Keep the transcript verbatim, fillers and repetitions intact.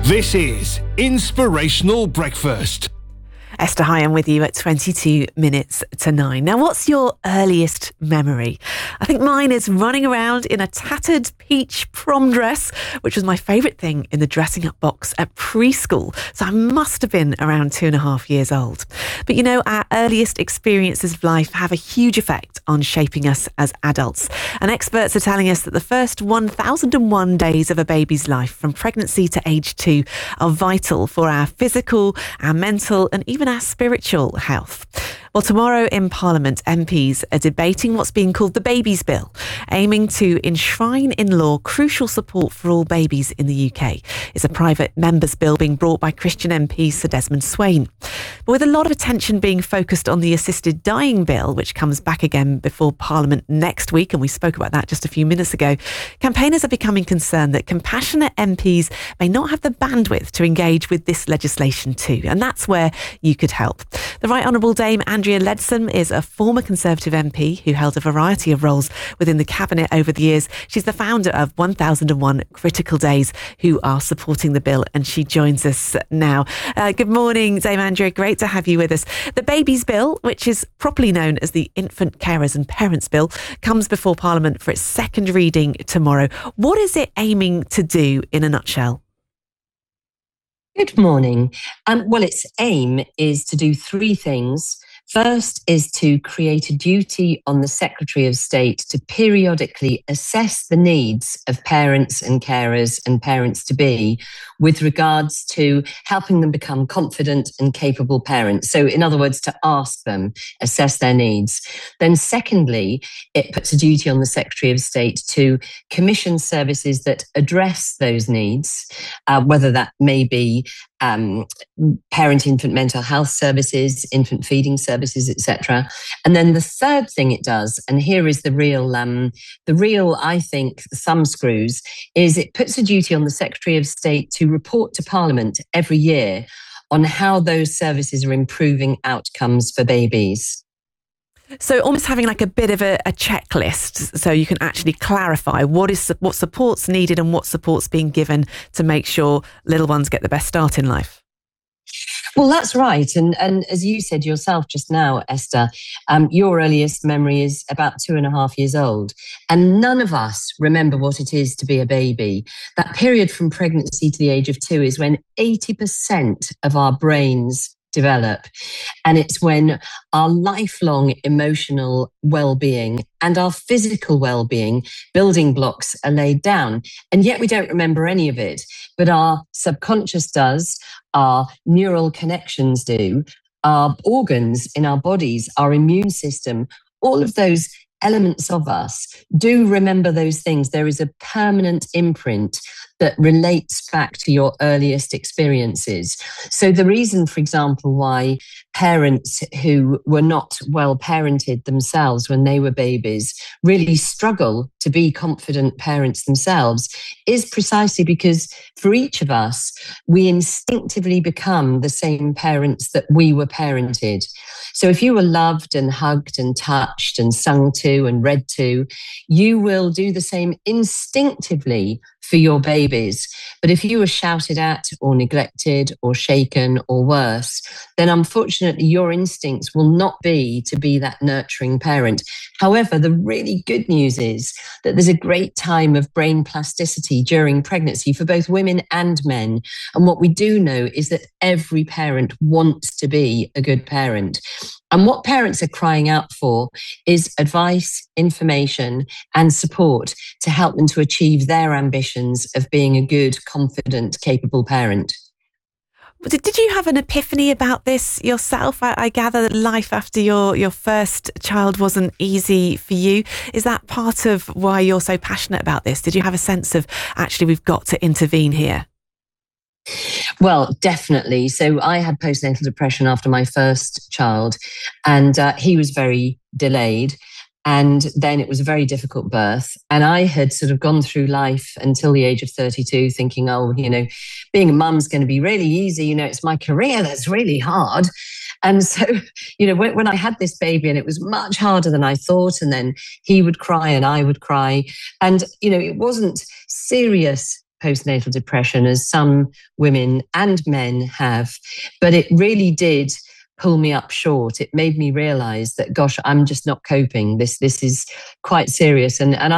This is Inspirational Breakfast. Esther Hyam with you at twenty-two minutes to nine. Now, what's your earliest memory? I think mine is running around in a tattered peach prom dress, which was my favourite thing in the dressing up box at preschool. So I must have been around two and a half years old. But you know, our earliest experiences of life have a huge effect on shaping us as adults. And experts are telling us that the first one thousand one days of a baby's life, from pregnancy to age two, are vital for our physical, our mental, and even our spiritual health. Well, tomorrow in Parliament, M Ps are debating what's being called the Babies Bill, aiming to enshrine in law crucial support for all babies in the U K. It's a private members' bill being brought by Christian M P Sir Desmond Swayne. But with a lot of attention being focused on the assisted dying bill, which comes back again before Parliament next week, and we spoke about that just a few minutes ago, campaigners are becoming concerned that compassionate M Ps may not have the bandwidth to engage with this legislation too. And that's where you could help. The Right Honourable Dame Andrea Leadsom is a former Conservative M P who held a variety of roles within the Cabinet over the years. She's the founder of one thousand one Critical Days, who are supporting the bill, and she joins us now. Uh, good morning, Dame Andrea. Great to have you with us. The Babies Bill, which is properly known as the Infant Carers and Parents Bill, comes before Parliament for its second reading tomorrow. What is it aiming to do in a nutshell? Good morning. Um, well, its aim is to do three things. First is to create a duty on the Secretary of State to periodically assess the needs of parents and carers and parents-to-be with regards to helping them become confident and capable parents. So, in other words, to ask them, assess their needs. Then secondly, it puts a duty on the Secretary of State to commission services that address those needs, uh, whether that may be Um, parent-infant mental health services, infant feeding services, et cetera. And then the third thing it does, and here is the real, um, the real, I think, thumb screws, is it puts a duty on the Secretary of State to report to Parliament every year on how those services are improving outcomes for babies. So almost having like a bit of a, a checklist, so you can actually clarify what is what support's needed and what support's being given to make sure little ones get the best start in life. Well, that's right. And and as you said yourself just now, Esther, um, your earliest memory is about two and a half years old. And none of us remember what it is to be a baby. That period from pregnancy to the age of two is when eighty percent of our brains develop. And it's when our lifelong emotional well-being and our physical well-being building blocks are laid down. And yet we don't remember any of it. But our subconscious does, our neural connections do, our organs in our bodies, our immune system, all of those elements of us do remember those things. There is a permanent imprint that relates back to your earliest experiences. So the reason, for example, why parents who were not well parented themselves when they were babies really struggle to be confident parents themselves is precisely because for each of us, we instinctively become the same parents that we were parented. So if you were loved and hugged and touched and sung to and read to, you will do the same instinctively for your babies. But if you were shouted at or neglected or shaken or worse, then unfortunately your instincts will not be to be that nurturing parent. However, the really good news is that there's a great time of brain plasticity during pregnancy for both women and men. And what we do know is that every parent wants to be a good parent. And what parents are crying out for is advice, information, and support to help them to achieve their ambitions of being a good, confident, capable parent. Did you have an epiphany about this yourself? I, I gather that life after your, your first child wasn't easy for you. Is that part of why you're so passionate about this? Did you have a sense of, actually, we've got to intervene here? Well, definitely. So I had postnatal depression after my first child, and uh, he was very delayed. And then it was a very difficult birth. And I had sort of gone through life until the age of thirty-two thinking, oh, you know, being a mum's going to be really easy. You know, it's my career that's really hard. And so, you know, when, when I had this baby, and it was much harder than I thought, and then he would cry and I would cry. And, you know, it wasn't serious postnatal depression, as some women and men have, but it really did pull me up short. It made me realize that, gosh, I'm just not coping. This this is quite serious. And, and